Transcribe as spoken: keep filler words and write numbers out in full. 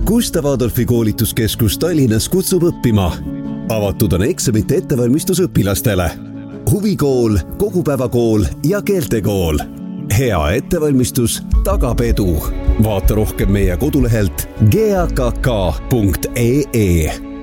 Gustav Adolfi koolituskeskus Tallinnas kutsub õppima. Avatud on eksamite ettevalmistus õpilastele. Huvikool, kogupäevakool ja keeltekool. Hea ettevalmistus tagab edu. Vaata rohkem meie kodulehelt g a k k punkt e e.